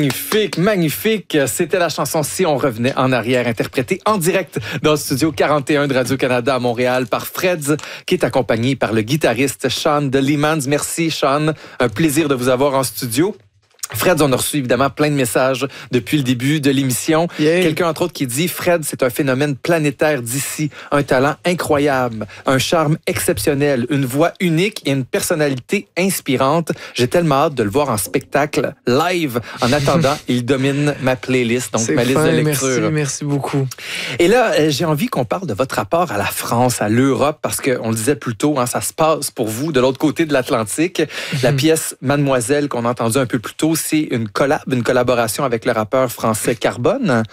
Magnifique, magnifique. C'était la chanson Si on revenait en arrière, interprétée en direct dans le studio 41 de Radio-Canada à Montréal par Freds, qui est accompagné par le guitariste Sean de Leemans. Merci Sean, un plaisir de vous avoir en studio. Fred, on a reçu évidemment plein de messages depuis le début de l'émission. Yeah. Quelqu'un, entre autres, qui dit « Fred, c'est un phénomène planétaire d'ici, un talent incroyable, un charme exceptionnel, une voix unique et une personnalité inspirante. J'ai tellement hâte de le voir en spectacle live. En attendant, il domine ma playlist, donc ma liste de lecture. Merci beaucoup. Et là, j'ai envie qu'on parle de votre rapport à la France, à l'Europe, parce qu'on le disait plus tôt, hein, ça se passe pour vous de l'autre côté de l'Atlantique. La pièce Mademoiselle qu'on a entendue un peu plus tôt, c'est une collaboration avec le rappeur français Carbone.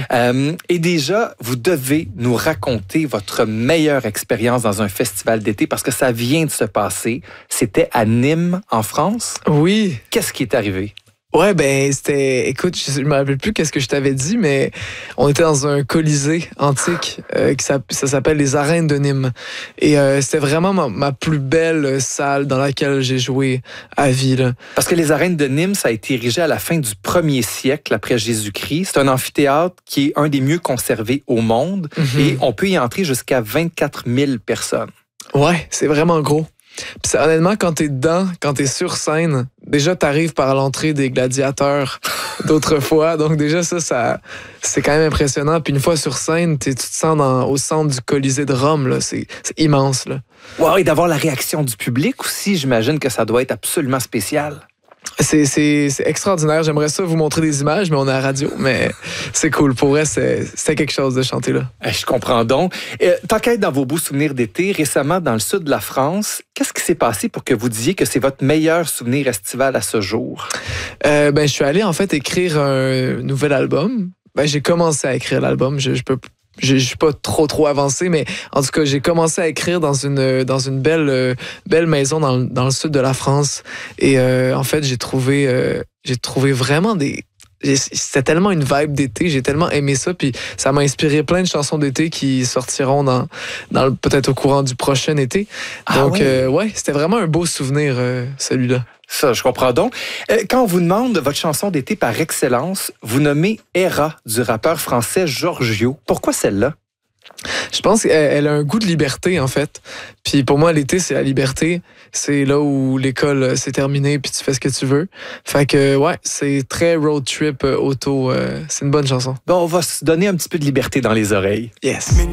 Et déjà, vous devez nous raconter votre meilleure expérience dans un festival d'été parce que ça vient de se passer. C'était à Nîmes, en France. Oui. Qu'est-ce qui est arrivé? Ouais, ben, c'était... Écoute, je me rappelle plus qu'est-ce que je t'avais dit, mais on était dans un colisée antique ça s'appelle les Arènes de Nîmes. Et c'était vraiment ma plus belle salle dans laquelle j'ai joué à vie, là. Parce que les Arènes de Nîmes, ça a été érigé à la fin du 1er siècle après Jésus-Christ. C'est un amphithéâtre qui est un des mieux conservés au monde. Et on peut y entrer jusqu'à 24 000 personnes. Ouais, c'est vraiment gros. Puis honnêtement, quand t'es dedans, quand t'es sur scène, déjà t'arrives par l'entrée des gladiateurs d'autrefois. Donc déjà ça c'est quand même impressionnant. Puis une fois sur scène, tu te sens au centre du Colisée de Rome. Là. C'est immense. Là. Wow, et d'avoir la réaction du public aussi, j'imagine que ça doit être absolument spécial. C'est extraordinaire. J'aimerais ça vous montrer des images, mais on est à la radio. Mais c'est cool. Pour vrai, c'était quelque chose de chanter là. Je comprends donc. Tant qu'à être dans vos beaux souvenirs d'été, récemment, dans le sud de la France, qu'est-ce qui s'est passé pour que vous disiez que c'est votre meilleur souvenir estival à ce jour? Je suis allé en fait écrire un nouvel album. J'ai commencé à écrire l'album. Je suis pas trop avancé, mais en tout cas, j'ai commencé à écrire dans une belle maison dans le sud de la France. Et en fait, j'ai trouvé vraiment c'était tellement une vibe d'été, j'ai tellement aimé ça, puis ça m'a inspiré plein de chansons d'été qui sortiront peut-être au courant du prochain été. Donc, ouais, c'était vraiment un beau souvenir, celui-là. Ça, je comprends donc. Quand on vous demande votre chanson d'été par excellence, vous nommez Era du rappeur français Giorgio. Pourquoi celle-là? Je pense qu'elle a un goût de liberté, en fait. Puis pour moi, l'été, c'est la liberté. C'est là où l'école s'est terminée, puis tu fais ce que tu veux. Fait que, ouais, c'est très road trip auto. C'est une bonne chanson. Bon, on va se donner un petit peu de liberté dans les oreilles. Yes.